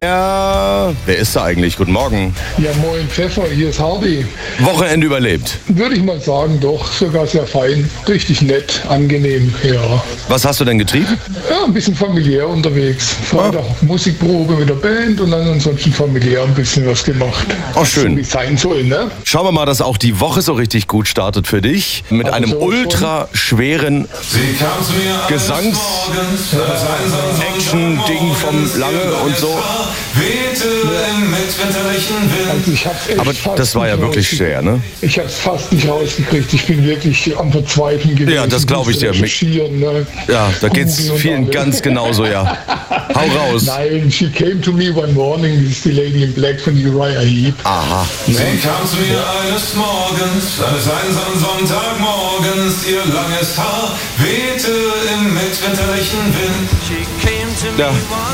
Ja, wer ist da eigentlich? Guten Morgen. Ja, moin Pfeffer, hier ist Hardy. Wochenende überlebt. Würde ich mal sagen, doch, sogar sehr fein. Richtig nett, angenehm, ja. Was hast du denn getrieben? Ja, ein bisschen familiär unterwegs. Freitag Musikprobe mit der Band und dann ansonsten familiär ein bisschen was gemacht. Oh, schön. So wie es sein soll, ne? Schauen wir mal, dass auch die Woche so richtig gut startet für dich. Mit Also einem so ultra schweren Gesangs-Action-Ding vom Lange und so. Also ich hab's echt Aber fast das war ja nicht wirklich schwer, ne? Ich hab's fast nicht rausgekriegt. Ich bin wirklich am Verzweifeln gewesen. Ja, das glaube ich dir. Ne? Ja, da geht's Googeln und vielen alles. ganz genauso, ja. Hau raus. Nein, she came to me one morning. Das ist die Lady in Black von Uriah Heep. Aha. Sie kam zu mir eines Morgens, eines einsamen Sonntagmorgens, ihr langes Haar wehte im mitwinterlichen Wind. Ja.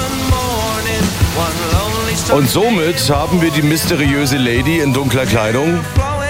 Und somit haben wir die mysteriöse Lady in dunkler Kleidung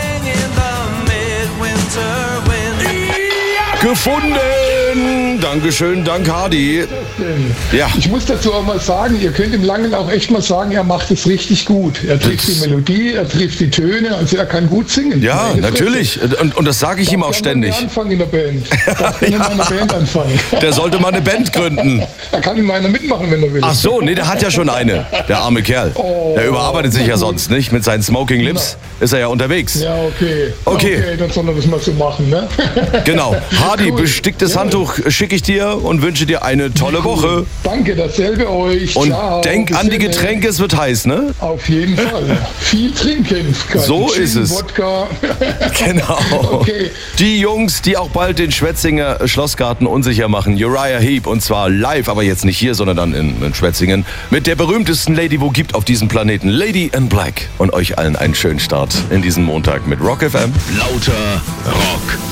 gefunden. Dankeschön, dank Hardy. Ja. Ich muss dazu auch mal sagen, ihr könnt im Langen auch echt mal sagen, er macht es richtig gut. Er trifft die Melodie, er trifft die Töne, also er kann gut singen. Ja, natürlich. Und das sage ich ihm auch ständig. Er anfangen in der Band. Darf in meiner Band anfangen. Der sollte mal eine Band gründen. Da kann ihm einer mitmachen, wenn er will. Ach so, nee, der hat ja schon eine. Der arme Kerl. Der überarbeitet sich ja sonst nicht. Mit seinen Smoking Lips ist er ja unterwegs. Ja, okay. Okay. Dann soll er das mal so machen, ne? Genau. Hardy, Cool. besticktes Ja. Handtuch schicke ich dir und wünsche dir eine tolle Woche. Danke, dasselbe euch. Und Ciao, denk bis an die dann. Getränke, es wird heiß, ne? Auf jeden Fall. Viel trinken. Kein So Gin, ist es. Wodka. Genau. Okay. Die Jungs, die auch bald den Schwetzinger Schlossgarten unsicher machen, Uriah Heep, und zwar live, aber jetzt nicht hier, sondern dann in Schwetzingen, mit der berühmtesten Lady, wo gibt auf diesem Planeten, Lady in Black. Und euch allen einen schönen Start in diesen Montag mit Rock FM. Lauter Rock.